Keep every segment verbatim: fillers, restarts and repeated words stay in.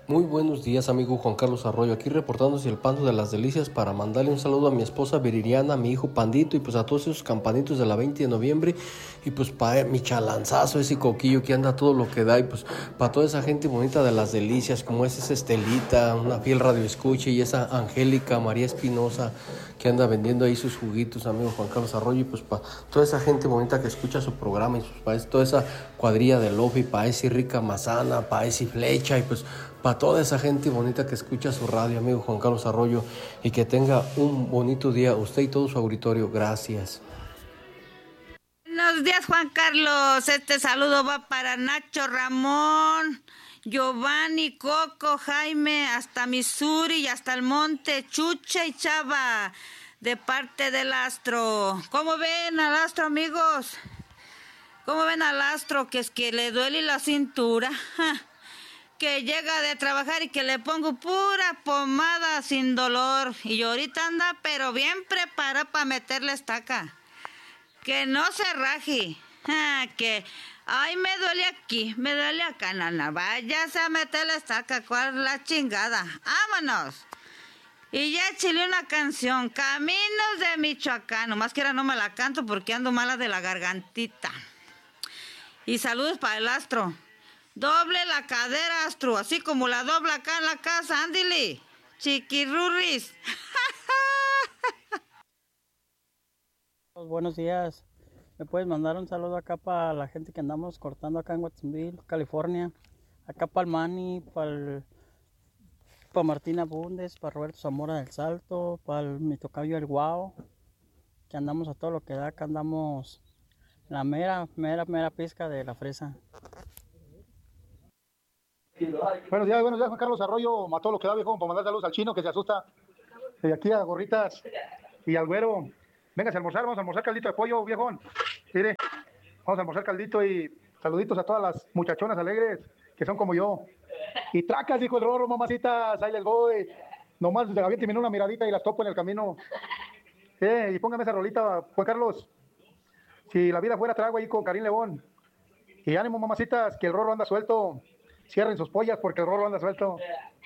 Muy buenos días, amigo Juan Carlos Arroyo, aquí reportándose el Pando de las Delicias para mandarle un saludo a mi esposa Viridiana, a mi hijo Pandito y pues a todos esos campanitos de la veinte de noviembre y pues para mi chalanzazo, ese coquillo que anda todo lo que da y pues para toda esa gente bonita de las Delicias como es esa Estelita, una fiel radio escucha y esa Angélica María Espinosa que anda vendiendo ahí sus juguitos, amigo Juan Carlos Arroyo y pues para toda esa gente bonita que escucha su programa y pues, para toda esa cuadrilla de Lofi, para ese Rica Mazana, para ese Flecha y pues para toda esa gente bonita que escucha su radio, amigo Juan Carlos Arroyo, y que tenga un bonito día, usted y todo su auditorio. Gracias. Buenos días, Juan Carlos. Este saludo va para Nacho, Ramón, Giovanni, Coco, Jaime, hasta Missouri y hasta el Monte, Chucha y Chava, de parte del Astro. ¿Cómo ven al Astro, amigos? ¿Cómo ven al Astro? Que es que le duele la cintura. Ja. Que llega de trabajar y que le pongo pura pomada sin dolor. Y ahorita anda pero bien preparada para meterle estaca. Que no se raje. Ah, que, ay, me duele aquí, me duele acá, nana. Váyase a meterle estaca, cuál la chingada. ¡Vámonos! Y ya chile una canción, Caminos de Michoacán. Nomás que ahora no me la canto porque ando mala de la gargantita. Y saludos para el Astro. Doble la cadera, Astro, así como la dobla acá en la casa, ándile, chiquirurris. Buenos días, me puedes mandar un saludo acá para la gente que andamos cortando acá en Watsonville, California, acá para el Manny, para pa Martina Bundes, para Roberto Zamora del Salto, para mi tocayo el Guau, que andamos a todo lo que da, acá andamos la mera, mera, mera pizca de la fresa. Buenos días, buenos días, Juan Carlos Arroyo, mató lo que da, viejo, para mandar saludos al chino que se asusta. De aquí a Gorritas y al güero. Véngase a almorzar, vamos a almorzar caldito de pollo, viejón. Mire, vamos a almorzar caldito y saluditos a todas las muchachonas alegres que son como yo. Y tracas, dijo el Rorro, mamacitas, ahí les voy. Nomás de aviénteme una miradita y las topo en el camino. Eh, y póngame esa rolita, Juan Carlos. Si la vida fuera trago ahí con Karim León. Y ánimo, mamacitas, que el Rorro anda suelto. Cierren sus pollas porque el Rorro anda suelto.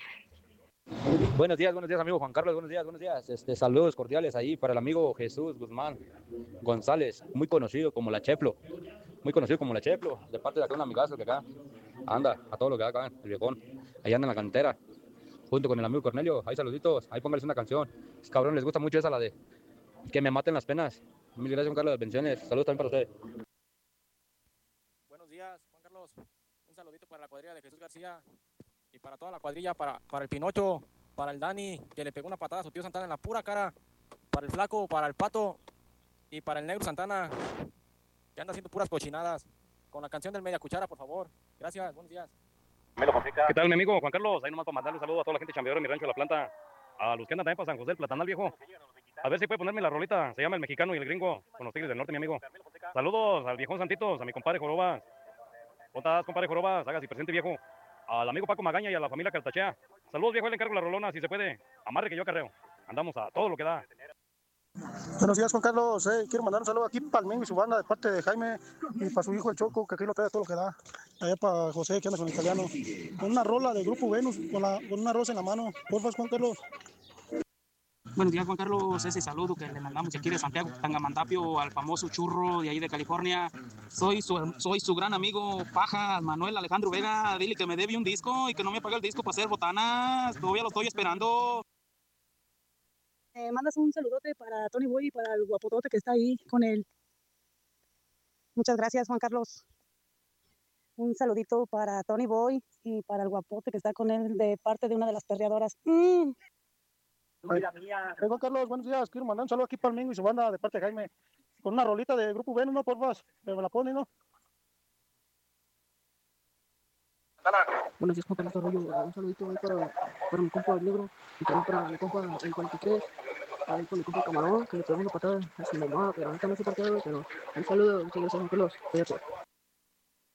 Buenos días, buenos días, amigo Juan Carlos, buenos días, buenos días. Este, saludos cordiales ahí para el amigo Jesús Guzmán González, muy conocido como La Cheplo, muy conocido como La Cheplo, de parte de acá un amigazo que acá anda, a todo lo que da acá, el viejón, ahí anda en la cantera, junto con el amigo Cornelio, ahí saluditos, ahí póngales una canción. Es cabrón, les gusta mucho esa, la de Que me maten las penas. Mil gracias, Juan Carlos, bendiciones, saludos también para usted. Buenos días, Juan Carlos, un saludito para la cuadrilla de Jesús García y para toda la cuadrilla, para, para el Pinocho, para el Dani, que le pegó una patada a su tío Santana en la pura cara, para el Flaco, para el Pato y para el Negro Santana, que anda haciendo puras cochinadas, con la canción del Media Cuchara, por favor. Gracias, buenos días. ¿Qué tal, mi amigo Juan Carlos? Ahí nomás para mandarle un saludo a toda la gente chambeadora de mi rancho de La Planta, a los que andan también para San José del Platanal, viejo. A ver si puede ponerme la rolita, se llama El Mexicano y el Gringo, con los Tigres del Norte, mi amigo. Saludos al viejón Santitos, a mi compadre Jorobas. ¿Cómo estás, compadre Jorobas? Hágase presente, viejo. Al amigo Paco Magaña y a la familia Cartachea. Saludos, viejo, le encargo la rolona, si se puede. Amarre que yo acarreo. Andamos a todo lo que da. Buenos días, Juan Carlos. Eh, quiero mandar un saludo aquí para el Mingo y su banda de parte de Jaime y para su hijo el Choco, que aquí lo trae todo lo que da. Allá para José, que anda con el italiano. Con una rola del grupo Venus, con, la, con una rosa en la mano. Porfa, Juan Carlos. Buenos días, Juan Carlos. Ese saludo que le mandamos aquí de Santiago Tangamandapio al famoso churro de ahí de California. Soy su, soy su gran amigo Paja, Manuel Alejandro Vega. Dile que me debe un disco y que no me pague el disco para hacer botanas. Todavía lo estoy esperando. Eh, mandas un saludote para Tony Boy y para el guapotote que está ahí con él. Muchas gracias, Juan Carlos. Un saludito para Tony Boy y para el guapote que está con él de parte de una de las perreadoras. Mm. Hey, Juan Carlos, buenos días. Quiero mandar un saludo aquí para el Mingo y su banda de parte de Jaime. Con una rolita de grupo Venus, ¿no? Porfa, me la pone, ¿no? Buenos días, Juan Carlos Arroyo. Un saludito ahí para, para mi compa el negro y también para mi compa el cuarenta y tres. Ahí con mi compa Camarón, que le pegó una patada a su mamá, pero ahorita no sé por qué, pero un saludo, muchas gracias, Juan Carlos. Cuídate.